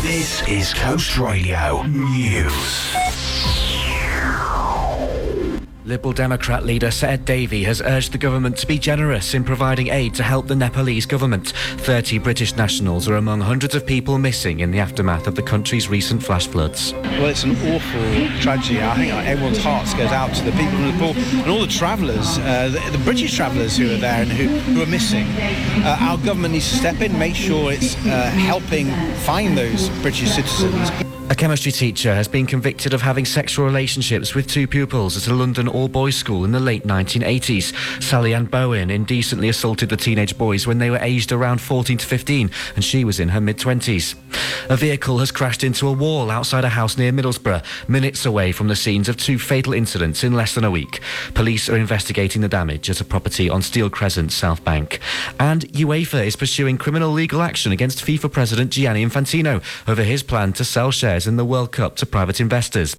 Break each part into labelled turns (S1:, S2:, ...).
S1: This is Coast Radio News.
S2: Liberal Democrat leader Ed Davey has urged the government to be generous in providing aid to help the Nepalese government. 30 British nationals are among hundreds of people missing in the aftermath of the country's recent flash floods.
S3: Well, it's an awful tragedy. I think everyone's hearts goes out to the people in Nepal and all the travellers, the British travellers who are there and who are missing. Our government needs to step in, make sure it's helping find those British citizens.
S2: A chemistry teacher has been convicted of having sexual relationships with two pupils at a London all-boys school in the late 1980s. Sally Ann Bowen indecently assaulted the teenage boys when they were aged around 14 to 15, and she was in her mid-20s. A vehicle has crashed into a wall outside a house near Middlesbrough, minutes away from the scenes of two fatal incidents in less than a week. Police are investigating the damage at a property on Steel Crescent, South Bank. And UEFA is pursuing criminal legal action against FIFA President Gianni Infantino over his plan to sell shares in the World Cup to private investors.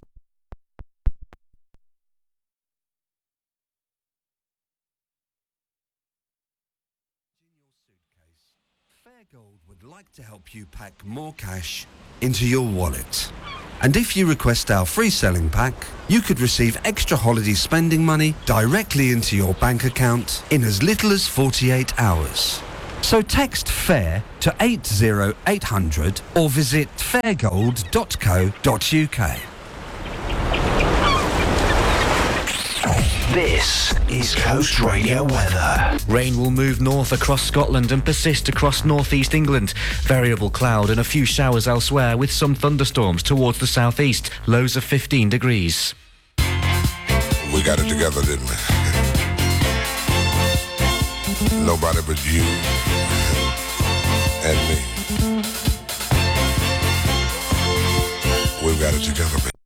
S4: Fairgold would like to help you pack more cash into your wallet. And if you request our free selling pack, you could receive extra holiday spending money directly into your bank account in as little as 48 hours. So text FAIR to 80800 or visit fairgold.co.uk.
S1: This is Coast Radio weather.
S2: Rain will move north across Scotland and persist across northeast England. Variable cloud and a few showers elsewhere with some thunderstorms towards the southeast. Lows of 15 degrees.
S5: We got it together, didn't we? Nobody but you and me. We've got it together, baby.